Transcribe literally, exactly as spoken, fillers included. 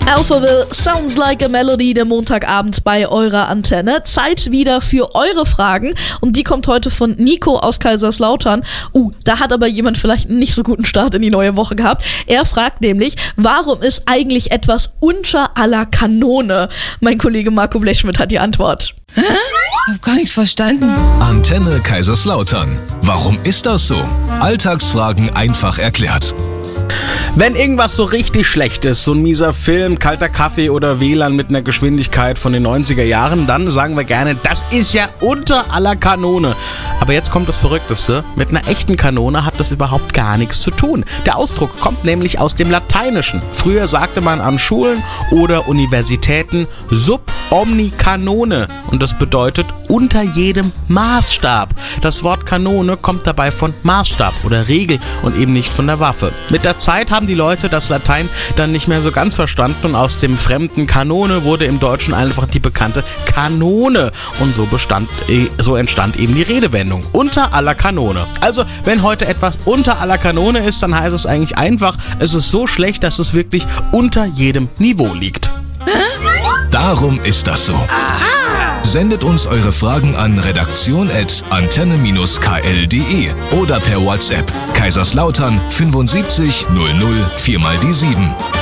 Alphaville, Sounds Like a Melody, der Montagabend bei eurer Antenne. Zeit wieder für eure Fragen und die kommt heute von Nico aus Kaiserslautern. Uh, da hat aber jemand vielleicht einen nicht so guten Start in die neue Woche gehabt. Er fragt nämlich, warum ist eigentlich etwas unter aller Kanone? Mein Kollege Marco Blechschmidt hat die Antwort. Hä? Ich hab gar nichts verstanden. Antenne Kaiserslautern. Warum ist das so? Alltagsfragen einfach erklärt. Wenn irgendwas so richtig schlecht ist, so ein mieser Film, kalter Kaffee oder W L A N mit einer Geschwindigkeit von den neunziger Jahren, dann sagen wir gerne, das ist ja unter aller Kanone. Aber jetzt kommt das Verrückteste, mit einer echten Kanone hat das überhaupt gar nichts zu tun. Der Ausdruck kommt nämlich aus dem Lateinischen. Früher sagte man an Schulen oder Universitäten sub omni canone und das bedeutet unter jedem Maßstab. Das Wort Kanone kommt dabei von Maßstab oder Regel und eben nicht von der Waffe. Mit der Zeit haben die Leute das Latein dann nicht mehr so ganz verstanden und aus dem fremden Kanone wurde im Deutschen einfach die bekannte Kanone und so bestand, so entstand eben die Redewendung unter aller Kanone. Also wenn heute etwas unter aller Kanone ist, dann heißt es eigentlich einfach, es ist so schlecht, dass es wirklich unter jedem Niveau liegt. Darum ist das so. Sendet uns eure Fragen an redaktion at antenne k l punkt d e oder per WhatsApp Kaiserslautern fünfundsiebzig null null vier mal die sieben.